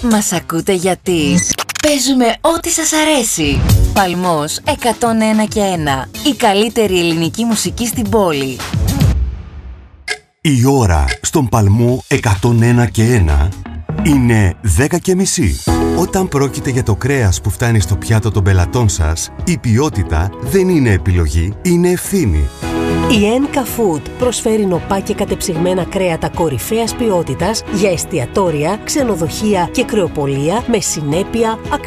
Μας ακούτε γιατί παίζουμε ό,τι σας αρέσει. Παλμός 101,1. Η καλύτερη ελληνική μουσική στην πόλη. Η ώρα στον Παλμό 101,1 είναι 10:30. Όταν πρόκειται για το κρέας που φτάνει στο πιάτο των πελατών σας, η ποιότητα δεν είναι επιλογή, είναι ευθύνη. Η Enka Food προσφέρει νοπά και κατεψυγμένα κρέατα κορυφαίας ποιότητας για εστιατόρια, ξενοδοχεία και κρεοπολία με συνέπεια,